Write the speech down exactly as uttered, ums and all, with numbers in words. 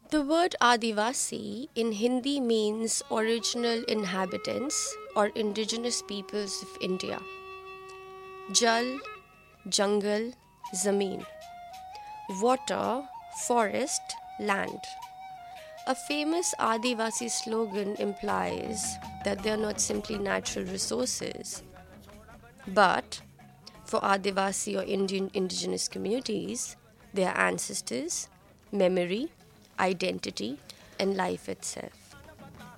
The word Adivasi in Hindi means original inhabitants or indigenous peoples of India. Jal, jungle, zameen. Water, forest, land. A famous Adivasi slogan implies that they are not simply natural resources, but for Adivasi or Indian indigenous communities, they are ancestors, memory, identity, and life itself.